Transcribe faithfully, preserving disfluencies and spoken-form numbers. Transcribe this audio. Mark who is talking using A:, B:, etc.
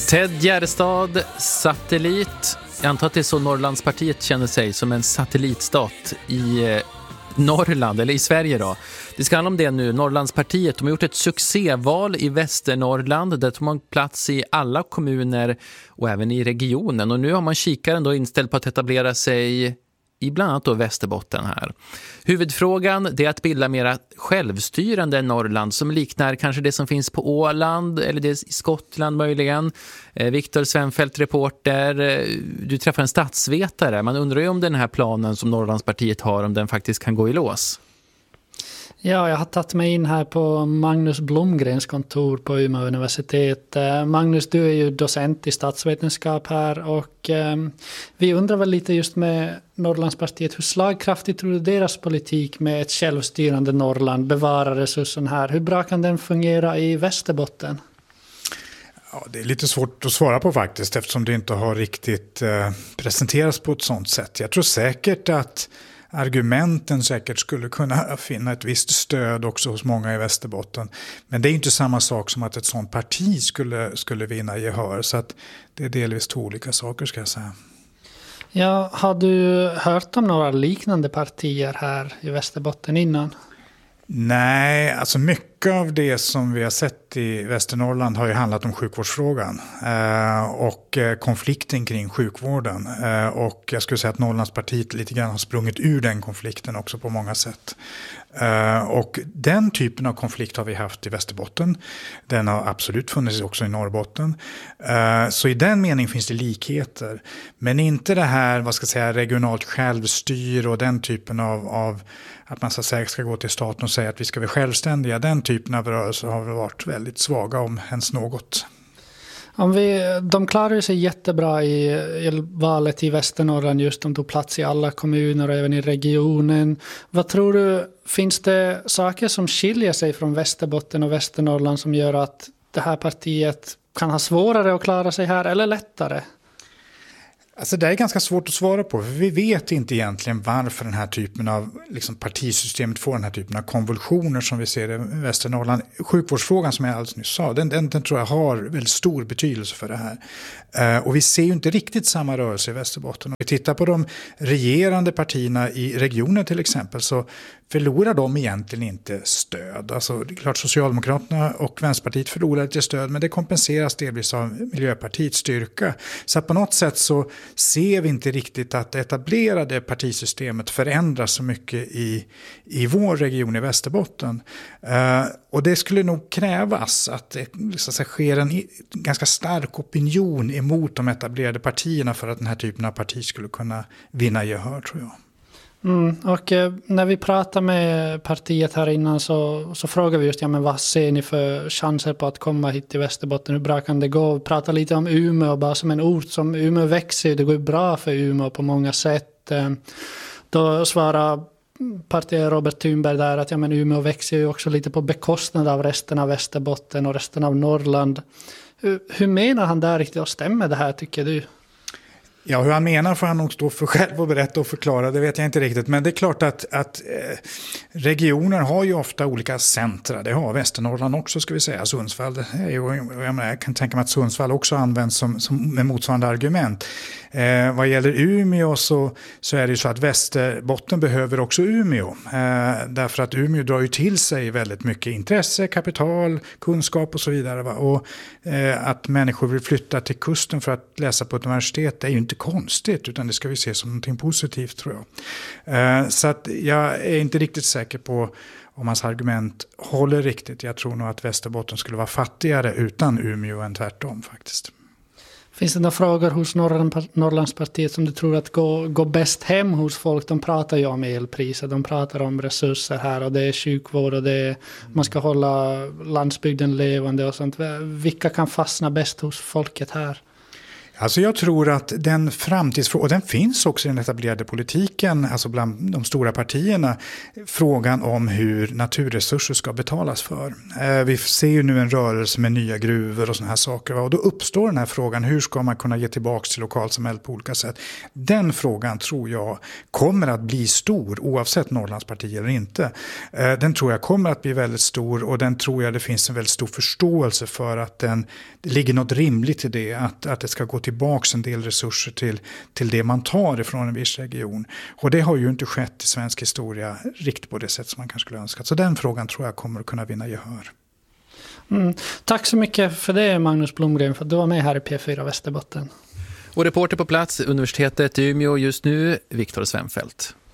A: Ted Gärdestad, satellit. Jag antar att det är så Norrlandspartiet känner sig, som en satellitstat i eh, Norrland, eller i Sverige då. Det ska handla om det nu. Norrlandspartiet, de har gjort ett succéval i Västernorrland där de har plats i alla kommuner och även i regionen. Och nu har man kikaren då inställd på att etablera sig i bland annat då Västerbotten här. Huvudfrågan är att bilda mera självstyrande Norrland som liknar kanske det som finns på Åland eller det i Skottland möjligen. Eh, Viktor Svenfeldt, reporter, eh, du träffar en statsvetare. Man undrar ju om den här planen som Norrlandspartiet har, om den faktiskt kan gå i lås.
B: Ja, jag har tagit mig in här på Magnus Blomgrens kontor på Umeå universitet. Magnus, du är ju docent i statsvetenskap här och eh, vi undrar väl lite just med Norrlandspartiet, hur slagkraftigt tror du deras politik med ett självstyrande Norrland bevarar resursen här? Hur bra kan den fungera i Västerbotten?
C: Ja, det är lite svårt att svara på faktiskt, eftersom det inte har riktigt eh, presenterats på ett sådant sätt. Jag tror säkert att argumenten säkert skulle kunna finna ett visst stöd också hos många i Västerbotten. Men det är inte samma sak som att ett sådant parti skulle, skulle vinna gehör. Så att det är delvis två olika saker, ska jag säga.
B: Ja, har du hört om några liknande partier här i Västerbotten innan?
C: Nej, alltså mycket av det som vi har sett i Västernorrland har ju handlat om sjukvårdsfrågan eh, och eh, konflikten kring sjukvården. Eh, och jag skulle säga att Norrlandspartiet lite grann har sprungit ur den konflikten också på många sätt. Eh, och den typen av konflikt har vi haft i Västerbotten. Den har absolut funnits också i Norrbotten. Eh, så i den meningen finns det likheter. Men inte det här, vad ska jag säga, regionalt självstyr och den typen av, av att man så att säga ska gå till staten och säga att vi ska vara självständiga. Den typen av rörelser har varit väldigt svaga, om ens något.
B: Om vi, de klarar sig jättebra i, i valet i Västernorrland, just de tog plats i alla kommuner och även i regionen. Vad tror du, finns det saker som skiljer sig från Västerbotten och Västernorrland som gör att det här partiet kan ha svårare att klara sig här eller lättare?
C: Alltså det är ganska svårt att svara på, för vi vet inte egentligen varför den här typen av liksom, partisystemet får den här typen av konvulsioner som vi ser i Västernorrland. Sjukvårdsfrågan som jag alldeles nyss sa, den, den, den tror jag har väldigt stor betydelse för det här. Uh, och vi ser ju inte riktigt samma rörelse i Västerbotten. Om vi tittar på de regerande partierna i regionen till exempel, så förlorar de egentligen inte stöd. Alltså det är klart, Socialdemokraterna och Vänsterpartiet förlorar lite stöd, men det kompenseras delvis av Miljöpartiets styrka. Så att på något sätt så ser vi inte riktigt att det etablerade partisystemet förändras så mycket i, i vår region i Västerbotten. Uh, och det skulle nog krävas att det så att säga, sker en ganska stark opinion emot de etablerade partierna för att den här typen av parti skulle kunna vinna gehör, tror jag.
B: Mm, och eh, när vi pratar med partiet här innan så, så frågar vi just, ja men vad ser ni för chanser på att komma hit till Västerbotten? Hur bra kan det gå? Vi pratar lite om Umeå, bara som en ort som Umeå växer. Det går bra för Umeå på många sätt. Eh, då svarar partiet Robert Thunberg där att ja men Umeå växer ju också lite på bekostnad av resten av Västerbotten och resten av Norrland. Hur, hur menar han där riktigt, och stämmer det här, tycker du?
C: Ja, hur han menar får han nog stå för själv och berätta och förklara, det vet jag inte riktigt. Men det är klart att, att eh, regioner har ju ofta olika centra. Det har Västernorrland också, ska vi säga. Sundsvall, det är ju, jag, menar, jag kan tänka mig att Sundsvall också används som, som med motsvarande argument. Eh, vad gäller Umeå så, så är det ju så att Västerbotten behöver också Umeå. Eh, därför att Umeå drar ju till sig väldigt mycket intresse, kapital, kunskap och så vidare. Va? Och eh, att människor vill flytta till kusten för att läsa på ett universitet är ju inte konstigt, utan det ska vi se som någonting positivt, tror jag. Eh, så att jag är inte riktigt säker på om hans argument håller riktigt. Jag tror nog att Västerbotten skulle vara fattigare utan Umeå än tvärtom faktiskt.
B: Finns det några frågor hos Norrlandspartiet som du tror att går, går bäst hem hos folk? De pratar ju om elpriser, de pratar om resurser här, och det är sjukvård och det är, man ska hålla landsbygden levande och sånt. Vilka kan fastna bäst hos folket här?
C: Alltså jag tror att den framtidsfrågan, och den finns också i den etablerade politiken, alltså bland de stora partierna, frågan om hur naturresurser ska betalas för. Vi ser ju nu en rörelse med nya gruvor och såna här saker, och då uppstår den här frågan, hur ska man kunna ge tillbaka till lokalsamhället på olika sätt? Den frågan tror jag kommer att bli stor oavsett Norrlandsparti eller inte. Den tror jag kommer att bli väldigt stor, och den tror jag det finns en väldigt stor förståelse för att den, det ligger något rimligt i det, att, att det ska gå tillbaka en del resurser till, till det man tar ifrån en viss region. Och det har ju inte skett i svensk historia riktigt på det sätt som man kanske skulle önska. Så den frågan tror jag kommer att kunna vinna gehör.
B: Mm. Tack så mycket för det, Magnus Blomgren, för att du var med här i P fyra Västerbotten.
A: Och reporter på plats, universitetet i Umeå just nu, Viktor Svenfeldt.